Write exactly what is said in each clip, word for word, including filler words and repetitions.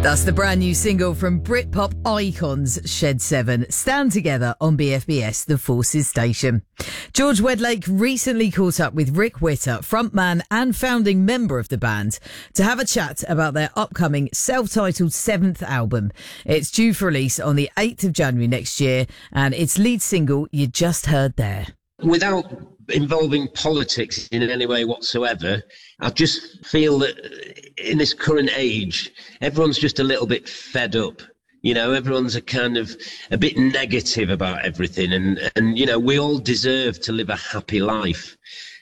That's the brand new single from Britpop icons Shed seven, Stand Together on B F B S, the Forces station. George Wedlake recently caught up with Rick Witter, frontman and founding member of the band, to have a chat about their upcoming self-titled seventh album. It's due for release on the eighth of January next year, and its lead single you just heard there. Without involving politics in any way whatsoever, I just feel that in this current age, everyone's just a little bit fed up. You know, everyone's a kind of a bit negative about everything. And, and, you know, we all deserve to live a happy life.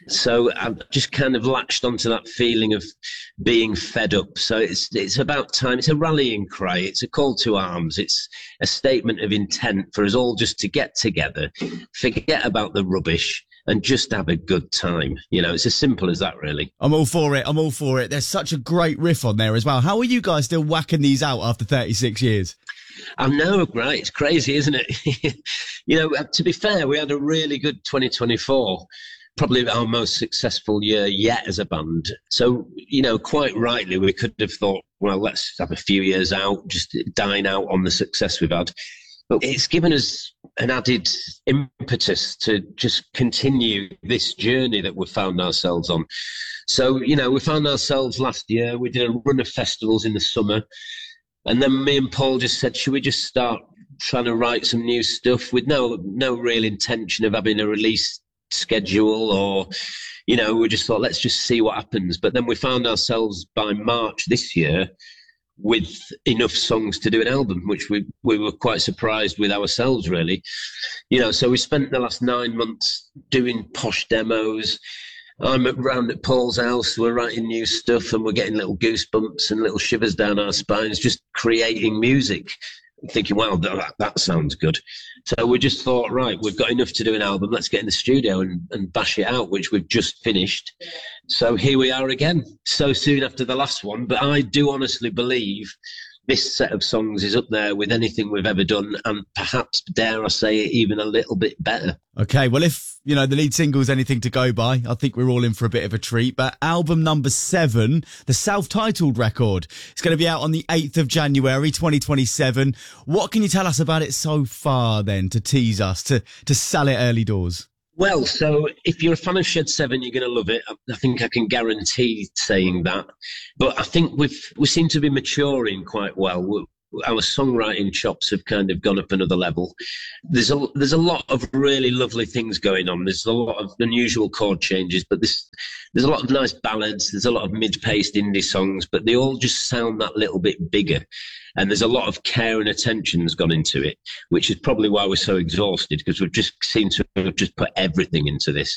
So I've just kind of latched onto that feeling of being fed up. So it's it's about time. It's a rallying cry. It's a call to arms. It's a statement of intent for us all just to get together, forget about the rubbish, and just have a good time. You know, it's as simple as that, really. I'm all for it. I'm all for it. There's such a great riff on there as well. How are you guys still whacking these out after thirty-six years? I know, right? It's crazy, isn't it? You know, to be fair, we had a really good twenty twenty-four. Probably our most successful year yet as a band. So, you know, quite rightly, we could have thought, well, let's have a few years out, just dine out on the success we've had. But it's given us an added impetus to just continue this journey that we've found ourselves on. So, you know, we found ourselves last year, we did a run of festivals in the summer. And then me and Paul just said, should we just start trying to write some new stuff with no no real intention of having a release schedule, or, you know, we just thought, let's just see what happens. But then we found ourselves by March this year with enough songs to do an album, which we we were quite surprised with ourselves, really. You know, so we spent the last nine months doing posh demos. I'm around at Paul's house, we're writing new stuff, and we're getting little goosebumps and little shivers down our spines, just creating music, thinking, wow, that, that sounds good. So we just thought, right, we've got enough to do an album, let's get in the studio and, and bash it out, which we've just finished. So here we are again, so soon after the last one. But I do honestly believe this set of songs is up there with anything we've ever done, and perhaps, dare I say it, even a little bit better. Okay, well, if, you know, the lead single's anything to go by, I think we're all in for a bit of a treat. But album number seven, the self-titled record, it's going to be out on the eighth of January, twenty twenty-seven. What can you tell us about it so far, then, to tease us, to, to sell it early doors? Well, so if you're a fan of Shed seven, you're going to love it. I think I can guarantee saying that. But I think we've, we seem to be maturing quite well. We're, our songwriting chops have kind of gone up another level. There's a there's a lot of really lovely things going on. There's a lot of unusual chord changes, but this, there's a lot of nice ballads. There's a lot of mid-paced indie songs, but they all just sound that little bit bigger. And there's a lot of care and attention that's gone into it, which is probably why we're so exhausted, because we've just seemed to have just put everything into this.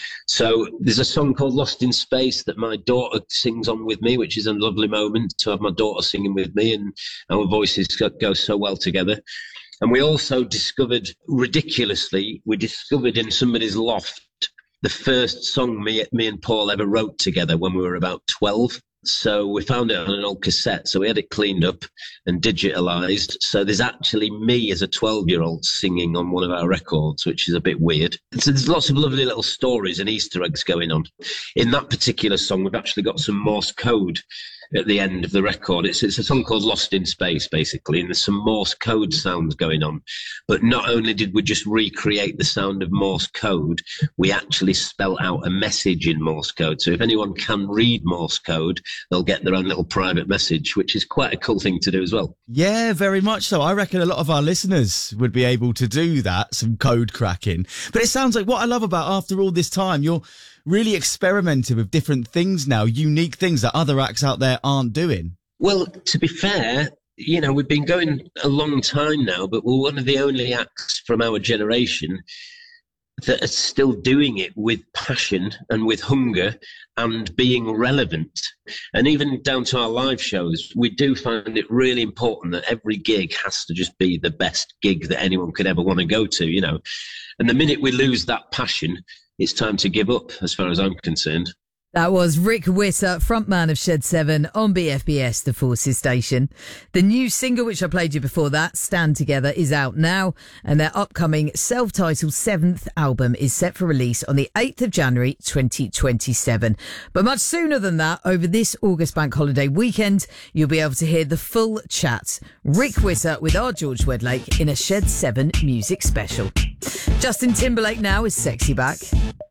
So there's a song called Lost in Space that my daughter sings on with me, which is a lovely moment to have my daughter singing with me, and our voices go so well together. And we also discovered, ridiculously, we discovered in somebody's loft the first song me, me and Paul ever wrote together when we were about twelve. So we found it on an old cassette, so we had it cleaned up and digitalised. So there's actually me as a twelve-year-old singing on one of our records, which is a bit weird. So there's lots of lovely little stories and Easter eggs going on. In that particular song, we've actually got some Morse code at the end of the record. It's, it's a song called Lost in Space, basically, and there's some Morse code sounds going on. But not only did we just recreate the sound of Morse code, we actually spell out a message in Morse code. So if anyone can read Morse code, they'll get their own little private message, which is quite a cool thing to do as well. Yeah, very much so. I reckon a lot of our listeners would be able to do that, some code cracking. But it sounds like what I love about after all this time, you're really experimenting with different things now, unique things that other acts out there aren't doing. Well, to be fair, you know, we've been going a long time now, but we're one of the only acts from our generation that are still doing it with passion and with hunger and being relevant. And even down to our live shows, we do find it really important that every gig has to just be the best gig that anyone could ever want to go to, you know. And the minute we lose that passion, it's time to give up, as far as I'm concerned. That was Rick Witter, frontman of Shed seven on B F B S, the Forces station. The new single, which I played you before that, Stand Together, is out now, and their upcoming self-titled seventh album is set for release on the eighth of January twenty twenty-seven. But much sooner than that, over this August bank holiday weekend, you'll be able to hear the full chat. Rick Witter with our George Wedlake in a Shed seven music special. Justin Timberlake now is Sexy Back.